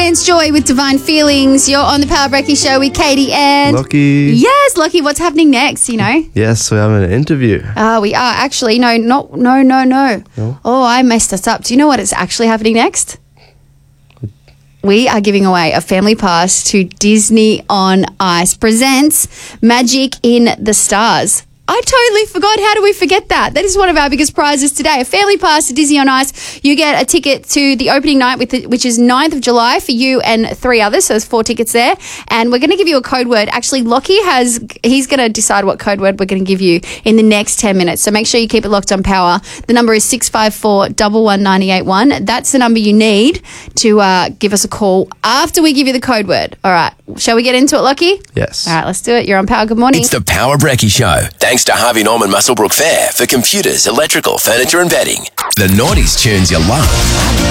Lance Joy with Divine Feelings. You're on the Power Brekkie Show with Katie and... Lockie. Yes, Lockie, what's happening next, you know? Yes, we're having an interview. We are actually. No. Oh, I messed us up. Do you know what is actually happening next? We are giving away a family pass to Disney on Ice presents Magic in the Stars. I totally forgot. How do we forget that? That is one of our biggest prizes today. A family pass to Disney on Ice. You get a ticket to the opening night, which is 9th of July for you and 3 others. So there's 4 tickets there. And we're going to give you a code word. Actually, Lockie he's going to decide what code word we're going to give you in the next 10 minutes. So make sure you keep it locked on Power. The number is 654 11981. That's the number you need to give us a call after we give you the code word. All right. Shall we get into it, Lockie? Yes. All right, let's do it. You're on Power. Good morning. It's the Power Brekkie Show. Thanks to Harvey Norman Musselbrook Fair for computers, electrical, furniture and bedding. The noughties tunes you love.